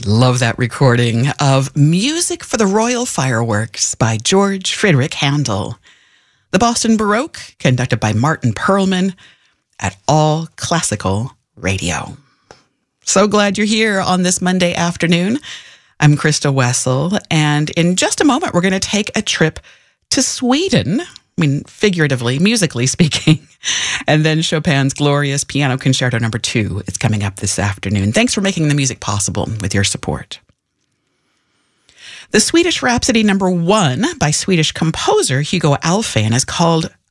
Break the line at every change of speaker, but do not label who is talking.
Love that recording of Music for the Royal Fireworks by George Friedrich Handel. The Boston Baroque, conducted by Martin Perlman at All Classical Radio. So glad you're here on this Monday afternoon. I'm Krista Wessel, and in just a moment, we're going to take a trip to Sweden. I mean, figuratively, musically speaking. And then Chopin's glorious Piano Concerto No. 2 is coming up this afternoon. Thanks for making the music possible with your support. The Swedish Rhapsody No. 1 by Swedish composer Hugo Alfvén is called